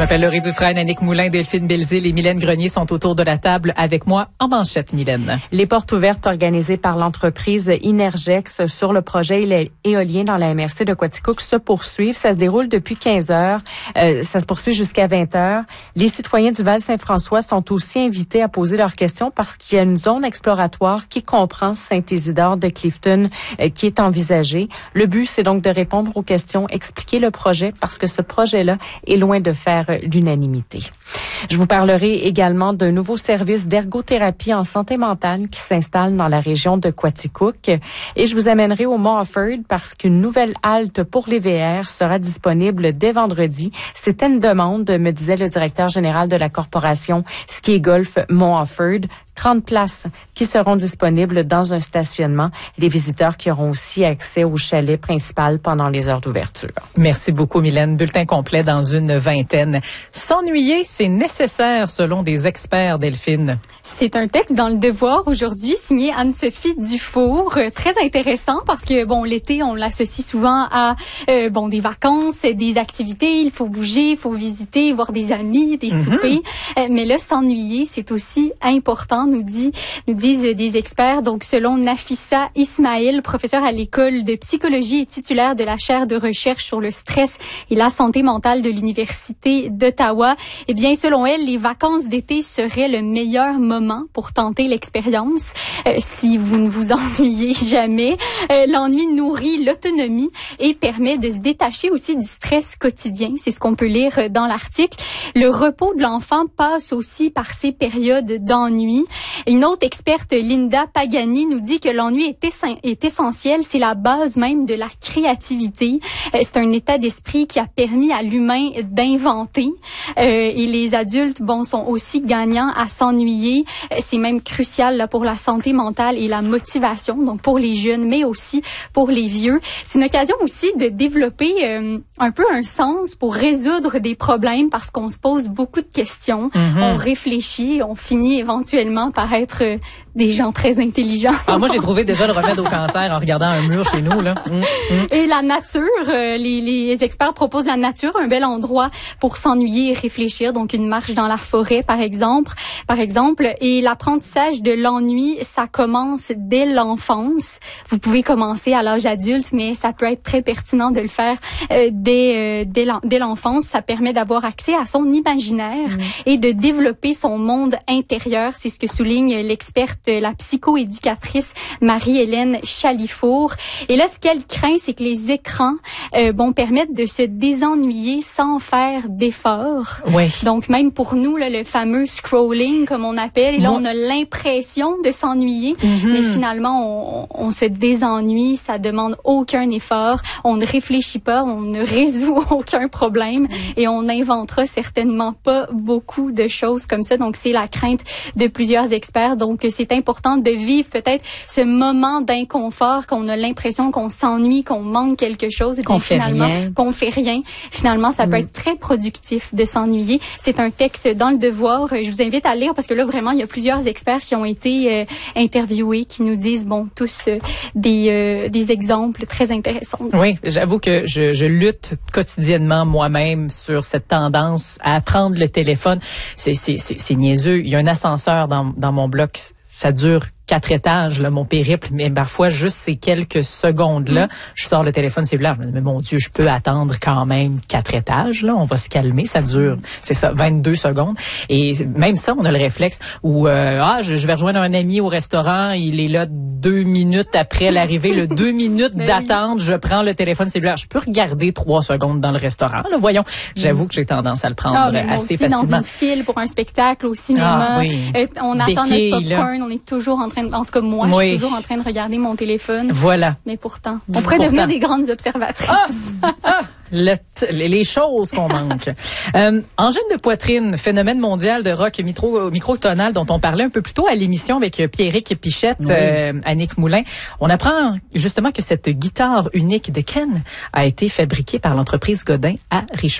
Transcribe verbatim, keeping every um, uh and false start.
m'appelle Laurie Dufresne, Annick Moulin, Delphine Belzile et Mylène Grenier sont autour de la table avec moi en manchette, Mylène. Les portes ouvertes organisées par l'entreprise Inergex sur le projet éolien dans la M R C de Quaticook se poursuivent. Ça se déroule depuis quinze heures. Euh, ça se poursuit jusqu'à vingt heures. Les citoyens du Val-Saint-François sont aussi invités à poser leurs questions parce qu'il y a une zone exploratoire qui comprend Saint-Isidore de Clifton euh, qui est envisagée. Le but, c'est donc de répondre aux questions, expliquer le projet parce que ce projet-là est loin de faire l'unanimité. Je vous parlerai également d'un nouveau service d'ergothérapie en santé mentale qui s'installe dans la région de Quaticook. Et je vous amènerai au Mont Offord parce qu'une nouvelle halte pour les V R sera disponible dès vendredi. C'était une demande, me disait le directeur général de la corporation Ski et Golf Mont Offord. trente places qui seront disponibles dans un stationnement. Les visiteurs qui auront aussi accès au chalet principal pendant les heures d'ouverture. Merci beaucoup, Mylène. Bulletin complet dans une vingtaine. S'ennuyer, c'est nécessaire selon des experts, Delphine. C'est un texte dans Le Devoir aujourd'hui signé Anne-Sophie Dufour. Très intéressant parce que, bon, l'été, on l'associe souvent à, euh, bon, des vacances, des activités. Il faut bouger, il faut visiter, voir des amis, des mm-hmm. soupers. Euh, mais là, s'ennuyer, c'est aussi important. Nous dit, nous disent des experts. Donc, selon Nafissa Ismail, professeure à l'école de psychologie et titulaire de la chaire de recherche sur le stress et la santé mentale de l'Université d'Ottawa, eh bien, selon elle, les vacances d'été seraient le meilleur moment pour tenter l'expérience. Euh, si vous ne vous ennuyez jamais, euh, l'ennui nourrit l'autonomie et permet de se détacher aussi du stress quotidien. C'est ce qu'on peut lire dans l'article. Le repos de l'enfant passe aussi par ces périodes d'ennui. Une autre experte, Linda Pagani, nous dit que l'ennui est, ess- est essentiel. C'est la base même de la créativité. Euh, c'est un état d'esprit qui a permis à l'humain d'inventer. Euh, et les adultes, bon, sont aussi gagnants à s'ennuyer. Euh, c'est même crucial là, pour la santé mentale et la motivation, donc pour les jeunes, mais aussi pour les vieux. C'est une occasion aussi de développer euh, un peu un sens pour résoudre des problèmes parce qu'on se pose beaucoup de questions. Mm-hmm. On réfléchit, on finit éventuellement par être euh, des gens très intelligents. Ah, moi, j'ai trouvé déjà le remède au cancer en regardant un mur chez nous, là. Mmh, mmh. Et la nature, euh, les, les experts proposent la nature, un bel endroit pour s'ennuyer et réfléchir. Donc, une marche dans la forêt, par exemple. Par exemple. Et l'apprentissage de l'ennui, ça commence dès l'enfance. Vous pouvez commencer à l'âge adulte, mais ça peut être très pertinent de le faire euh, dès, euh, dès, l'en, dès l'enfance. Ça permet d'avoir accès à son imaginaire mmh. et de développer son monde intérieur. C'est ce que souligne l'experte, la psychoéducatrice Marie-Hélène Chalifour. Et là, ce qu'elle craint, c'est que les écrans euh, bon, permettent de se désennuyer sans faire d'efforts. Oui. Donc, même pour nous, là, le fameux scrolling, comme on appelle, et là, on a l'impression de s'ennuyer, mm-hmm. mais finalement, on, on se désennuie, ça demande aucun effort, on ne réfléchit pas, on ne résout aucun problème, mm-hmm. et on n'inventera certainement pas beaucoup de choses comme ça. Donc, c'est la crainte de plusieurs experts. Donc, c'est important de vivre peut-être ce moment d'inconfort, qu'on a l'impression qu'on s'ennuie, qu'on manque quelque chose, et qu'on fait finalement, rien. qu'on fait rien. Finalement, ça mm. peut être très productif de s'ennuyer. C'est un texte dans Le Devoir. Je vous invite à lire parce que là, vraiment, il y a plusieurs experts qui ont été euh, interviewés, qui nous disent, bon, tous euh, des, euh, des exemples très intéressants. Oui, j'avoue que je, je lutte quotidiennement moi-même sur cette tendance à prendre le téléphone. C'est, c'est, c'est, c'est niaiseux. Il y a un ascenseur dans, dans mon bloc. Ça dure quatre étages, là, mon périple, mais parfois, juste ces quelques secondes-là, mm. je sors le téléphone cellulaire. Je me dis, mais mon Dieu, je peux attendre quand même quatre étages, là. On va se calmer. Ça dure, c'est ça, vingt-deux secondes. Et même ça, on a le réflexe où, euh, ah, je, je vais rejoindre un ami au restaurant. Il est là deux minutes après l'arrivée. Le deux minutes ben d'attente, oui. Je prends le téléphone cellulaire. Je peux regarder trois secondes dans le restaurant, là. Voyons. J'avoue que j'ai tendance à le prendre ah, assez moi aussi, facilement. Dans une file pour un spectacle, au cinéma. Ah, oui. euh, on Béquille, attend notre popcorn. Là. On est toujours en train de, en tout cas, moi, oui. je suis toujours en train de regarder mon téléphone. Voilà. Mais pourtant, on pourrait pourtant. devenir des grandes observatrices. Ah, ah, le t- les choses qu'on manque. Euh, angine de poitrine, phénomène mondial de rock micro, microtonal dont on parlait un peu plus tôt à l'émission avec Pierrick Pichette, oui. euh, Annick Moulin. On apprend justement que cette guitare unique de Ken a été fabriquée par l'entreprise Godin à Richmond.